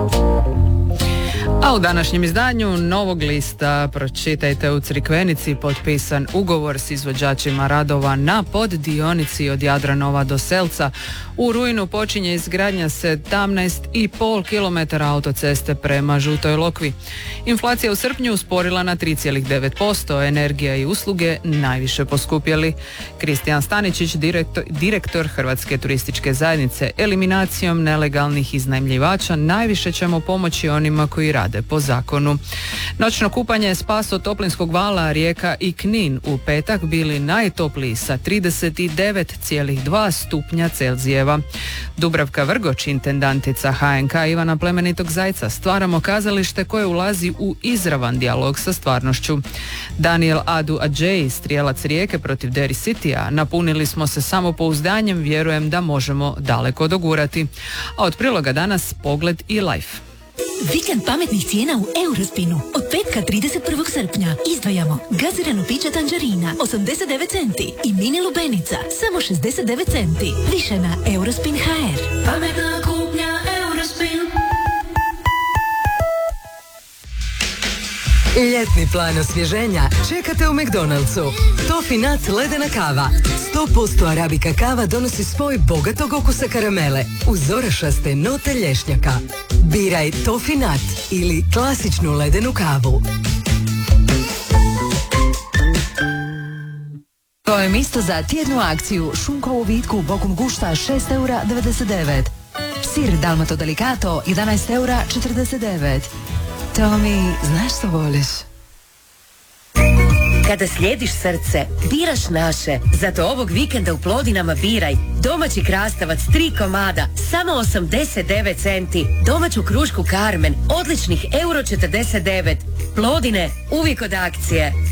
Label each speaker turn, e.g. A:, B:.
A: A u današnjem izdanju Novog lista pročitajte: u Crikvenici potpisan ugovor s izvođačima radova na poddionici od Jadranova do Selca. U rujnu počinje izgradnja 17,5 km autoceste prema Žutoj Lokvi. Inflacija u srpnju usporila na 3,9%, energija i usluge najviše poskupjeli. Kristijan Staničić, direktor Hrvatske turističke zajednice: eliminacijom nelegalnih iznajmljivača najviše ćemo pomoći onima koji rade po zakonu. Noćno kupanje spas od Toplinskog vala, Rijeka i Knin u petak bili najtopliji sa 39,2 stupnja Celzijeva. Dubravka Vrgoč, intendantica HNK Ivana Plemenitog Zajca: stvaramo kazalište koje ulazi u izravan dijalog sa stvarnošću. Daniel Adu Adjei, strijelac Rijeke protiv Derry Citya: napunili smo se samopouzdanjem, vjerujem da možemo daleko dogurati. A od priloga danas pogled i life.
B: Vikend pametnih cijena u Eurospinu. Od petka 31. srpnja izdvajamo gazirano piće Tangerina 89 centi i mini lubenica samo 69 centi. Više na Eurospin.hr. Pametna kupnja Eurospin.
C: Ljetni plan osvježenja čekate u McDonald'su. Toffee Nut ledena kava. 100% arabika kava donosi svoj bogatog okusa karamele uz orašaste note lješnjaka. Biraj Toffee Nut ili klasičnu ledenu kavu.
D: To je mjesto za tjednu akciju. Šunko u vitku bokom gušta 6,99 €. Sir Dalmato Delicato 11,49 €. Tomi, znaš što voliš?
E: Kada slijediš srce, biraš naše. Zato ovog vikenda u Plodinama biraj domaći krastavac 3 komada, samo 89 centi. Domaću krušku Carmen, odličnih €49. Plodine, uvijek od akcije.